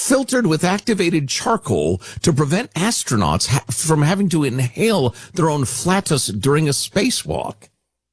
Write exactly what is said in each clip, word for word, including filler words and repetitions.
filtered with activated charcoal to prevent astronauts ha- from having to inhale their own flatus during a spacewalk.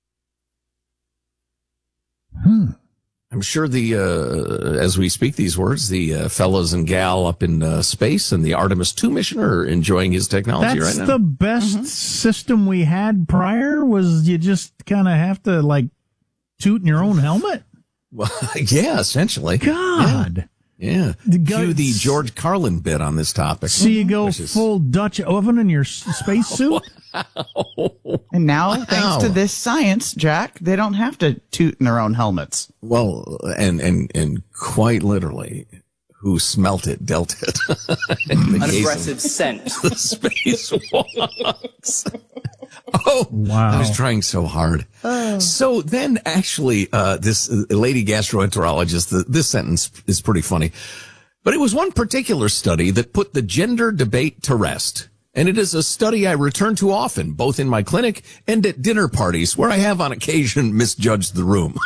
Hmm. I'm sure the, uh, as we speak these words, the uh, fellas and gal up in uh, space and the Artemis two mission are enjoying his technology That's right now. the best mm-hmm. system we had prior, was you just kind of have to, like, toot in your own helmet? Well, yeah, essentially. God. Yeah. yeah. Cue the George Carlin bit on this topic. So you go is... full Dutch oven in your spacesuit? And now, thanks to this science, Jack, they don't have to toot in their own helmets. Well, and, and, and quite literally, who smelt it, dealt it. An aggressive scent. The spacewalks. Oh, wow. I was trying so hard. Oh. So then actually, uh, this uh, lady gastroenterologist, the, this sentence is pretty funny, but it was one particular study that put the gender debate to rest. And it is a study I return to often, both in my clinic and at dinner parties, where I have on occasion misjudged the room.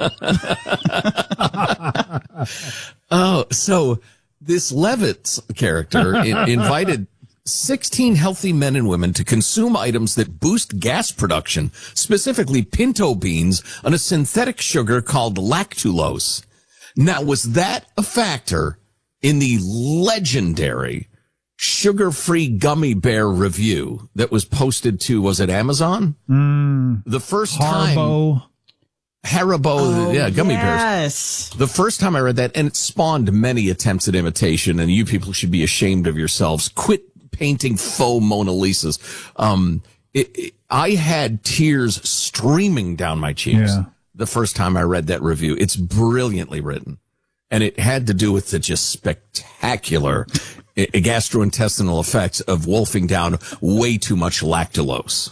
Oh, so this Levitt's character in, invited sixteen healthy men and women to consume items that boost gas production, specifically pinto beans, on a synthetic sugar called lactulose. Now, was that a factor in the legendary sugar-free gummy bear review that was posted to, was it Amazon? Mm, the first Haribo. time. Haribo, oh, yeah, gummy yes. bears. The first time I read that, and it spawned many attempts at imitation, and you people should be ashamed of yourselves. Quit painting faux Mona Lisas. Um, it, it, I had tears streaming down my cheeks yeah. the first time I read that review. It's brilliantly written. And it had to do with the just spectacular gastrointestinal effects of wolfing down way too much lactulose.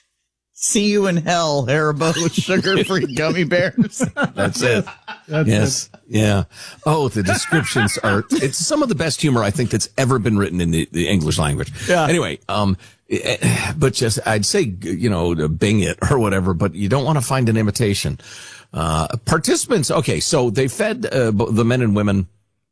See you in hell, Haribo sugar-free gummy bears. That's it. That's yes. It. Yeah. Oh, the descriptions are, it's some of the best humor I think that's ever been written in the, the English language. Yeah. Anyway, um, but just, I'd say, you know, to Bing it or whatever, but you don't want to find an imitation. Uh, participants, okay, so they fed uh, the men and women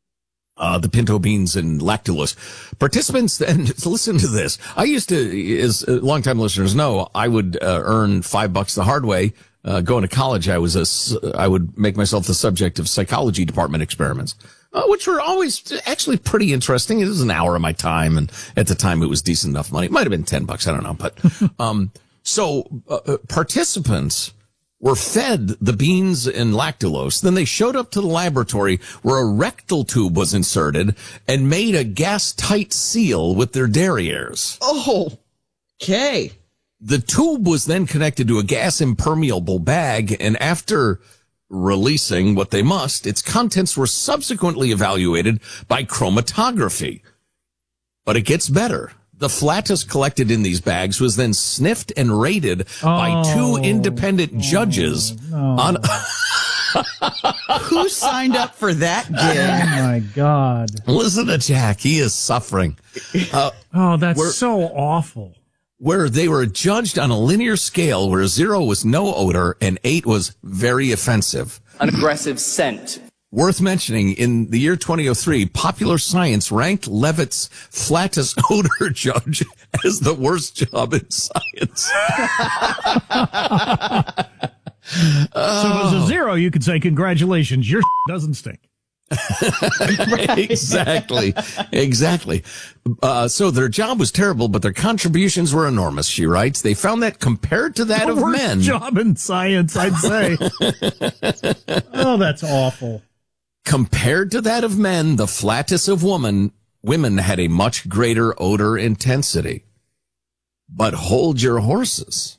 uh the pinto beans and lactulose. Participants, and listen to this. I used to, as uh, longtime listeners know, I would uh, earn five bucks the hard way. Uh, going to college, I was a, I would make myself the subject of psychology department experiments, uh, which were always actually pretty interesting. It was an hour of my time, and at the time it was decent enough money. It might have been ten bucks, I don't know. But um so uh, participants were fed the beans and lactulose. Then they showed up to the laboratory where a rectal tube was inserted and made a gas-tight seal with their derrieres. Oh, okay. The tube was then connected to a gas-impermeable bag, and after releasing what they must, its contents were subsequently evaluated by chromatography. But it gets better. The flatus collected in these bags was then sniffed and rated oh, by two independent judges oh, no. on. Who signed up for that gig? Oh my God! Listen to Jack; he is suffering. Uh, oh, that's where, so awful. Where they were judged on a linear scale, where zero was no odor and eight was very offensive. An aggressive scent. Worth mentioning, in the year twenty oh three, Popular Science ranked Levitt's flatus odor judge as the worst job in science. So if it was a zero, you could say, congratulations, your doesn't stink. Exactly. Exactly. Uh, so their job was terrible, but their contributions were enormous, she writes. They found that compared to that the of worst men. job in science, I'd say. Oh, that's awful. Compared to that of men, the flatus of woman, women had a much greater odor intensity. But hold your horses.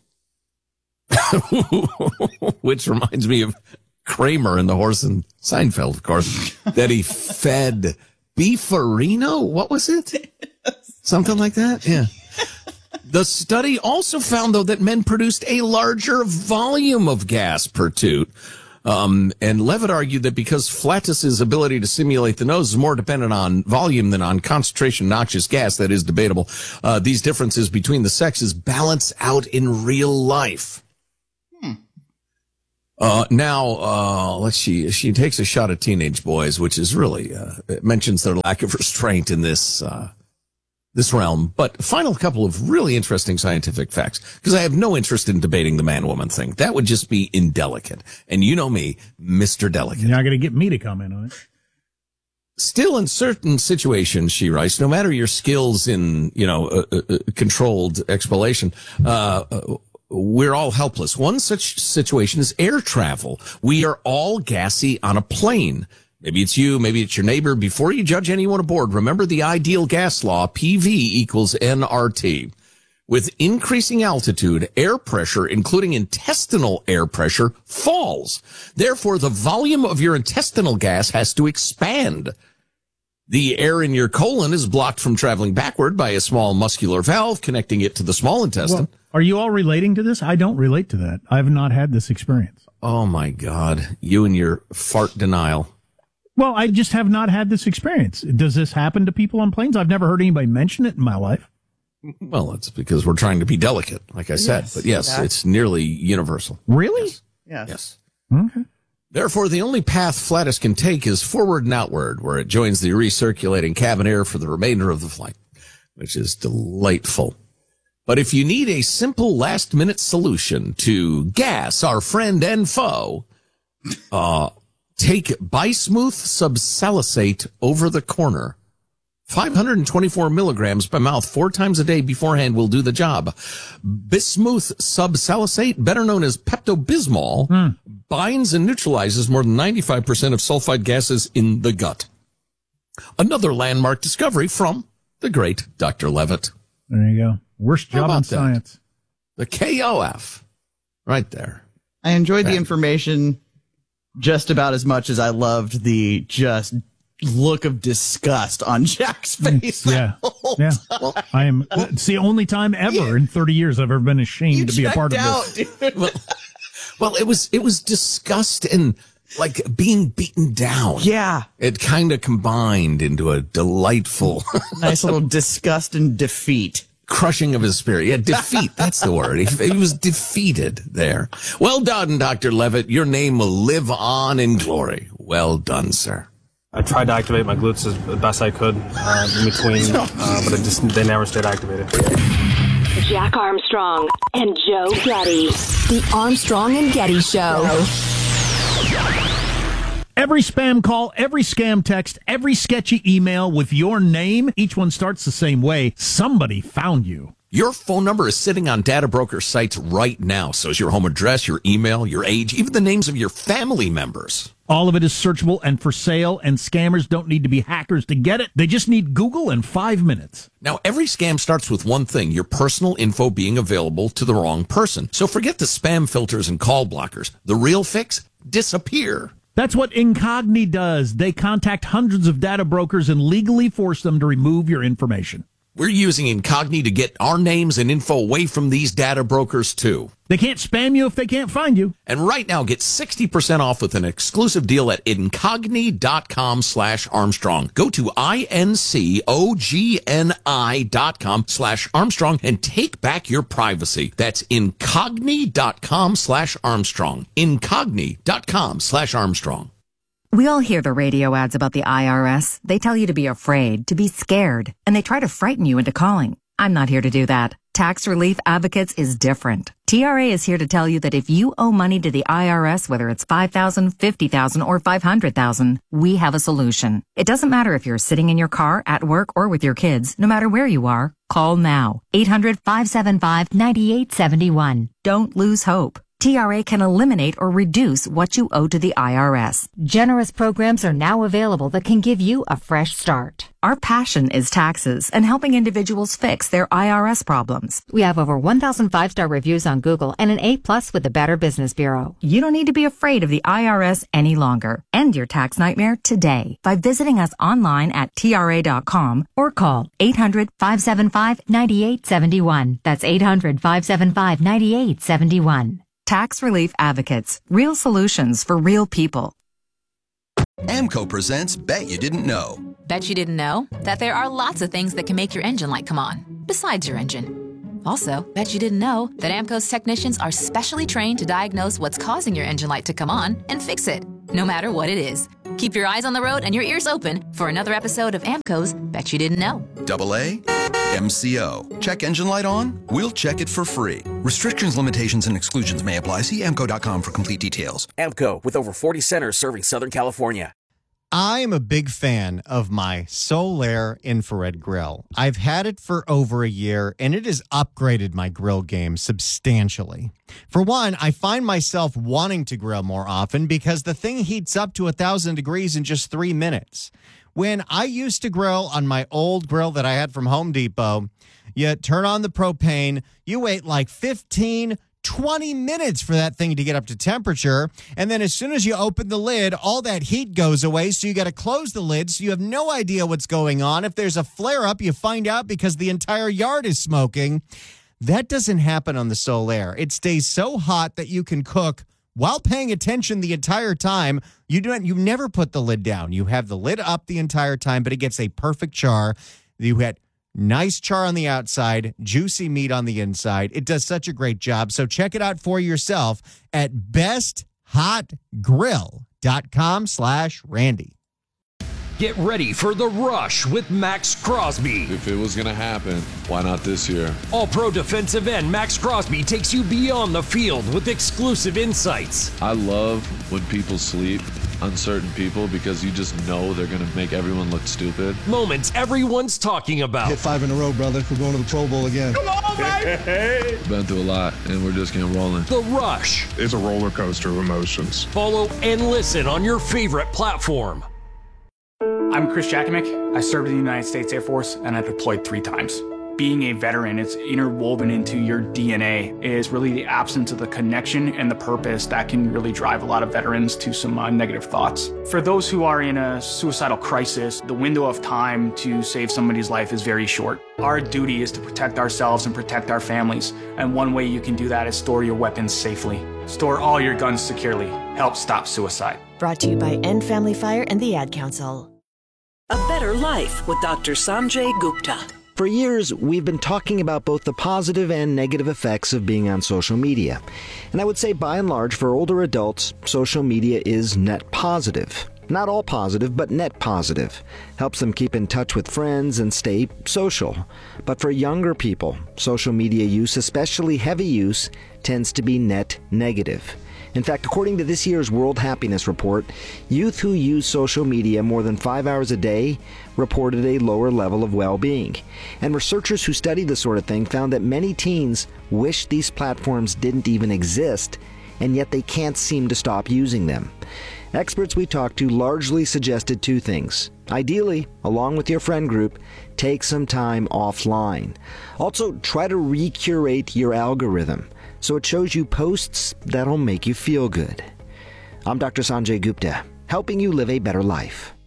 Which reminds me of Kramer and the horse in Seinfeld, of course, that he fed beefarino. What was it? Something like that? Yeah. The study also found, though, that men produced a larger volume of gas per toot. Um, and Levitt argued that because flatus's ability to simulate the nose is more dependent on volume than on concentration of noxious gas, that is debatable, uh, these differences between the sexes balance out in real life. Hmm. Uh, now, uh, let's see. She takes a shot at teenage boys, which is really, uh, it mentions their lack of restraint in this, uh, this realm. But final couple of really interesting scientific facts, because I have no interest in debating the man-woman thing. That would just be indelicate. And you know me, Mister Delicate. You're not going to get me to comment on it. Still, in certain situations, she writes, no matter your skills in, you know, uh, uh, controlled explanation, uh, uh, we're all helpless. One such situation is air travel. We are all gassy on a plane. Maybe it's you, maybe it's your neighbor. Before you judge anyone aboard, remember the ideal gas law, P V equals N R T. With increasing altitude, air pressure, including intestinal air pressure, falls. Therefore, the volume of your intestinal gas has to expand. The air in your colon is blocked from traveling backward by a small muscular valve connecting it to the small intestine. Well, are you all relating to this? I don't relate to that. I have not had this experience. Oh, my God. You and your fart denial. Well, I just have not had this experience. Does this happen to people on planes? I've never heard anybody mention it in my life. Well, it's because we're trying to be delicate, like I said. Yes, but yes, exactly. It's nearly universal. Really? Yes. Yes. Yes. Okay. Therefore, the only path Flatus can take is forward and outward, where it joins the recirculating cabin air for the remainder of the flight, which is delightful. But if you need a simple last-minute solution to gas our friend and foe, uh, take Bismuth subsalicate over the corner. five hundred twenty-four milligrams per mouth four times a day beforehand will do the job. Bismuth subsalicate, better known as Pepto-Bismol, mm. binds and neutralizes more than ninety-five percent of sulfide gases in the gut. Another landmark discovery from the great Doctor Levitt. There you go. Worst job in science. The K O F. Right there. I enjoyed Right. the information just about as much as I loved the just look of disgust on Jack's face. Yeah. Yeah. Well, I am. It's the only time ever in thirty years I've ever been ashamed You to be a part of out, this. Dude. Well, well, it was, it was disgust and like being beaten down. Yeah. It kind of combined into a delightful, Nice little disgust and defeat. crushing of his spirit. Yeah, defeat. That's the word. He, he was defeated there. Well done, Doctor Levitt. Your name will live on in glory. Well done, sir. I tried to activate my glutes as best I could uh, in between, uh, but it just they never stayed activated. Jack Armstrong and Joe Getty. The Armstrong and Getty Show. Every spam call, every scam text, every sketchy email with your name, each one starts the same way. Somebody found you. Your phone number is sitting on data broker sites right now. So is your home address, your email, your age, even the names of your family members. All of it is searchable and for sale, and scammers don't need to be hackers to get it. They just need Google in five minutes. Now, every scam starts with one thing, your personal info being available to the wrong person. So forget the spam filters and call blockers. The real fix? Disappear. That's what Incogni does. They contact hundreds of data brokers and legally force them to remove your information. We're using Incogni to get our names and info away from these data brokers, too. They can't spam you if they can't find you. And right now, get sixty percent off with an exclusive deal at Incogni.com slash Armstrong. Go to I-N-C-O-G-N-I dot com slash Armstrong and take back your privacy. That's Incogni.com slash Armstrong. Incogni.com slash Armstrong. We all hear the radio ads about the I R S. They tell you to be afraid, to be scared, and they try to frighten you into calling. I'm not here to do that. Tax Relief Advocates is different. T R A is here to tell you that if you owe money to the I R S, whether it's five thousand dollars, fifty thousand dollars, or five hundred thousand dollars, we have a solution. It doesn't matter if you're sitting in your car, at work, or with your kids. No matter where you are, call now. eight hundred, five seven five, nine eight seven one. Don't lose hope. T R A can eliminate or reduce what you owe to the I R S. Generous programs are now available that can give you a fresh start. Our passion is taxes and helping individuals fix their I R S problems. We have over one thousand five-star reviews on Google and an A plus with the Better Business Bureau. You don't need to be afraid of the I R S any longer. End your tax nightmare today by visiting us online at T R A dot com or call eight hundred, five seven five, nine eight seven one. That's eight hundred, five seven five, nine eight seven one. Tax Relief Advocates. Real solutions for real people. AMCO presents Bet You Didn't Know. Bet you didn't know that there are lots of things that can make your engine light come on, besides your engine. Also, bet you didn't know that AMCO's technicians are specially trained to diagnose what's causing your engine light to come on and fix it, no matter what it is. Keep your eyes on the road and your ears open for another episode of AMCO's Bet You Didn't Know. Double A, M C O. Check engine light on? We'll check it for free. Restrictions, limitations, and exclusions may apply. See A M C O dot com for complete details. AMCO, with over forty centers serving Southern California. I am a big fan of my Solaire infrared grill. I've had it for over a year, and it has upgraded my grill game substantially. For one, I find myself wanting to grill more often because the thing heats up to one thousand degrees in just three minutes. When I used to grill on my old grill that I had from Home Depot, you turn on the propane, you wait like fifteen, twenty minutes for that thing to get up to temperature. And then as soon as you open the lid, all that heat goes away. So you got to close the lid. So you have no idea what's going on. If there's a flare up, you find out because the entire yard is smoking. That doesn't happen on the Solaire. It stays so hot that you can cook while paying attention the entire time. You don't, you never put the lid down. You have the lid up the entire time, but it gets a perfect char. You had nice char on the outside, juicy meat on the inside. It does such a great job. So check it out for yourself at best hot grill dot com slash Randy. Get ready for the rush with Max Crosby. If it was going to happen, why not this year? All-pro defensive end Max Crosby takes you beyond the field with exclusive insights. I love when people sleep, uncertain people, because you just know they're going to make everyone look stupid. Moments everyone's talking about. Hit five in a row, brother. We're going to the Pro Bowl again. Come on, baby! Been through a lot, and we're just getting rolling. The Rush. It's a roller coaster of emotions. Follow and listen on your favorite platform. I'm Chris Jakovic. I served in the United States Air Force, and I deployed three times. Being a veteran, it's interwoven into your D N A. It is really the absence of the connection and the purpose that can really drive a lot of veterans to some uh, negative thoughts. For those who are in a suicidal crisis, the window of time to save somebody's life is very short. Our duty is to protect ourselves and protect our families, and one way you can do that is store your weapons safely. Store all your guns securely. Help stop suicide. Brought to you by End Family Fire and the Ad Council. A Better Life with Doctor Sanjay Gupta. For years, we've been talking about both the positive and negative effects of being on social media. And I would say, by and large, for older adults, social media is net positive. Not all positive, but net positive. Helps them keep in touch with friends and stay social. But for younger people, social media use, especially heavy use, tends to be net negative. In fact, according to this year's World Happiness Report, youth who use social media more than five hours a day reported a lower level of well-being. And researchers who studied this sort of thing found that many teens wish these platforms didn't even exist, and yet they can't seem to stop using them. Experts we talked to largely suggested two things. Ideally, along with your friend group, take some time offline. Also, try to recurate your algorithm so it shows you posts that'll make you feel good. I'm Doctor Sanjay Gupta, helping you live a better life.